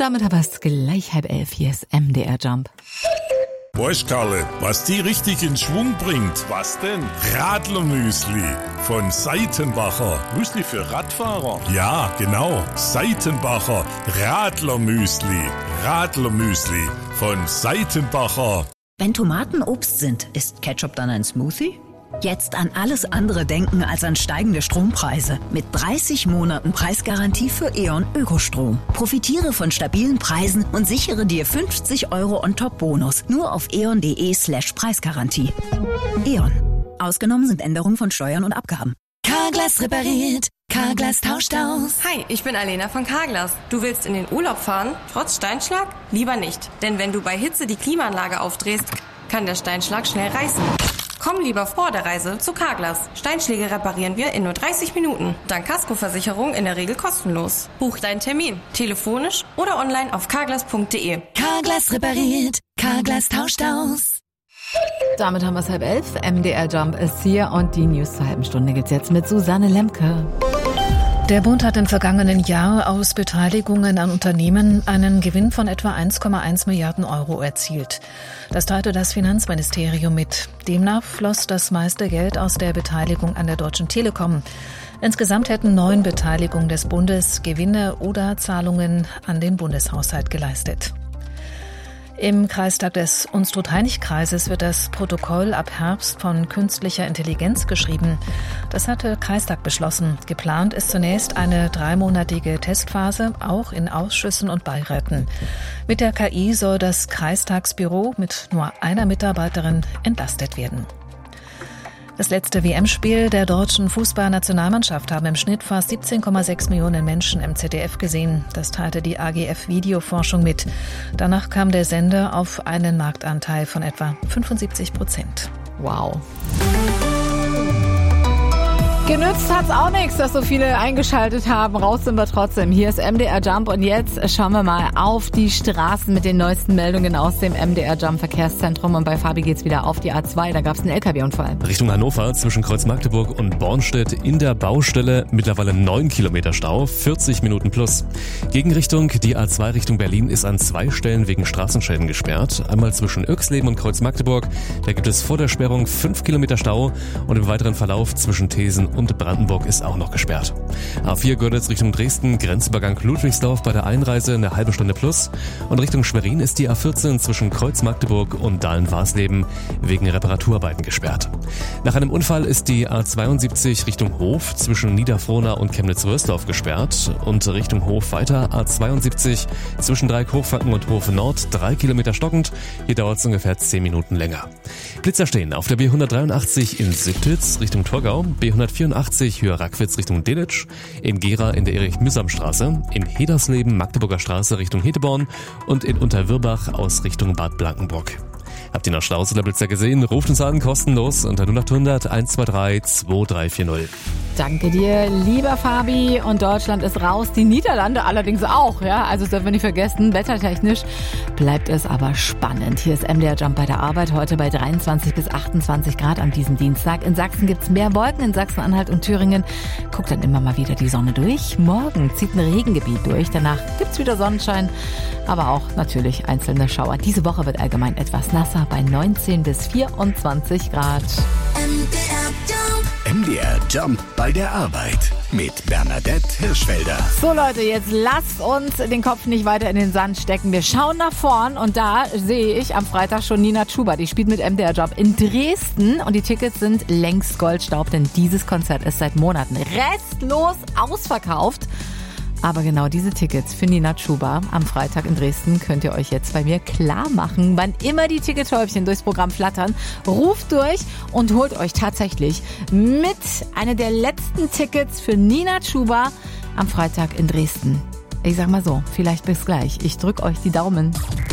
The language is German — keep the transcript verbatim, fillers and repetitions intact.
damit haben wir es gleich halb elf. Hier ist M D R Jump. Weißt Karle, was die richtig in Schwung bringt? Was denn? Radlermüsli von Seitenbacher. Müsli für Radfahrer? Ja, genau. Seitenbacher Radlermüsli. Radlermüsli von Seitenbacher. Wenn Tomaten Obst sind, ist Ketchup dann ein Smoothie? Jetzt an alles andere denken als an steigende Strompreise. Mit dreißig Monaten Preisgarantie für E.ON Ökostrom. Profitiere von stabilen Preisen und sichere dir fünfzig Euro On-Top-Bonus. Nur auf eon.de slash Preisgarantie. E.ON. Ausgenommen sind Änderungen von Steuern und Abgaben. Carglass repariert. Carglass tauscht aus. Hi, ich bin Alena von Carglass. Du willst in den Urlaub fahren, trotz Steinschlag? Lieber nicht. Denn wenn du bei Hitze die Klimaanlage aufdrehst, kann der Steinschlag schnell reißen. Komm lieber vor der Reise zu Carglass. Steinschläge reparieren wir in nur dreißig Minuten. Dank Kaskoversicherung in der Regel kostenlos. Buch deinen Termin. Telefonisch oder online auf carglass punkt de. Carglass repariert. Carglass tauscht aus. Damit haben wir es halb elf. M D R Jump ist hier und die News zur halben Stunde gibt's jetzt mit Susanne Lemke. Der Bund hat im vergangenen Jahr aus Beteiligungen an Unternehmen einen Gewinn von etwa eins Komma eins Milliarden Euro erzielt. Das teilte das Finanzministerium mit. Demnach floss das meiste Geld aus der Beteiligung an der Deutschen Telekom. Insgesamt hätten neun Beteiligungen des Bundes Gewinne oder Zahlungen an den Bundeshaushalt geleistet. Im Kreistag des Unstrut-Heinig-Kreises wird das Protokoll ab Herbst von künstlicher Intelligenz geschrieben. Das hatte Kreistag beschlossen. Geplant ist zunächst eine dreimonatige Testphase, auch in Ausschüssen und Beiräten. Mit der K I soll das Kreistagsbüro mit nur einer Mitarbeiterin entlastet werden. Das letzte W M-Spiel der deutschen Fußballnationalmannschaft haben im Schnitt fast siebzehn Komma sechs Millionen Menschen im Z D F gesehen. Das teilte die A G F Videoforschung mit. Danach kam der Sender auf einen Marktanteil von etwa fünfundsiebzig Prozent. Wow. Genützt hat's auch nichts, dass so viele eingeschaltet haben. Raus sind wir trotzdem. Hier ist M D R Jump und jetzt schauen wir mal auf die Straßen mit den neuesten Meldungen aus dem M D R Jump Verkehrszentrum. Und bei Fabi geht's wieder auf die A zwei. Da gab's einen L K W-Unfall. Richtung Hannover zwischen Kreuzmagdeburg und Bornstedt in der Baustelle mittlerweile neun Kilometer Stau, vierzig Minuten plus. Gegenrichtung, die A zwei Richtung Berlin ist an zwei Stellen wegen Straßenschäden gesperrt. Einmal zwischen Öxleben und Kreuzmagdeburg. Da gibt es vor der Sperrung fünf Kilometer Stau und im weiteren Verlauf zwischen Thesen und Brandenburg ist auch noch gesperrt. A vier Görlitz Richtung Dresden, Grenzübergang Ludwigsdorf bei der Einreise eine halbe Stunde plus. Und Richtung Schwerin ist die A vierzehn zwischen Kreuzmagdeburg und Dahlen-Warsleben wegen Reparaturarbeiten gesperrt. Nach einem Unfall ist die A zweiundsiebzig Richtung Hof zwischen Niederfrohna und Chemnitz-Wörsdorf gesperrt. Und Richtung Hof weiter A zweiundsiebzig zwischen Dreieck-Hochfranken und Hof Nord, drei Kilometer stockend. Hier dauert es ungefähr zehn Minuten länger. Blitzer stehen auf der B hundertdreiundachtzig in Süttitz Richtung Torgau, B hundertvierundachtzig Höher-Rackwitz Richtung Delitzsch, in Gera in der Erich-Mühsam-Straße, in Hedersleben Magdeburger Straße Richtung Hedeborn und in Unterwirbach aus Richtung Bad Blankenburg. Habt ihr noch Staus oder Blitzer gesehen? Ruft uns an, kostenlos unter null acht hundert eins zwei drei zwei drei vier null. Danke dir, lieber Fabi. Und Deutschland ist raus, die Niederlande allerdings auch. Ja, also das dürfen wir nicht vergessen, wettertechnisch bleibt es aber spannend. Hier ist M D R Jump bei der Arbeit, heute bei dreiundzwanzig bis achtundzwanzig Grad an diesem Dienstag. In Sachsen gibt's mehr Wolken, in Sachsen-Anhalt und Thüringen guckt dann immer mal wieder die Sonne durch. Morgen zieht ein Regengebiet durch, danach gibt's wieder Sonnenschein, aber auch natürlich einzelne Schauer. Diese Woche wird allgemein etwas nasser bei neunzehn bis vierundzwanzig Grad. M D R Jump. M D R Jump bei der Arbeit mit Bernadette Hirschfelder. So Leute, jetzt lasst uns den Kopf nicht weiter in den Sand stecken. Wir schauen nach vorn und da sehe ich am Freitag schon Nina Chuba. Die spielt mit M D R Jump in Dresden und die Tickets sind längst Goldstaub, denn dieses Konzert ist seit Monaten restlos ausverkauft. Aber genau diese Tickets für Nina Chuba am Freitag in Dresden könnt ihr euch jetzt bei mir klar machen. Wann immer die Tickettäubchen durchs Programm flattern, ruft durch und holt euch tatsächlich mit einer der letzten Tickets für Nina Chuba am Freitag in Dresden. Ich sag mal so, vielleicht bis gleich. Ich drück euch die Daumen.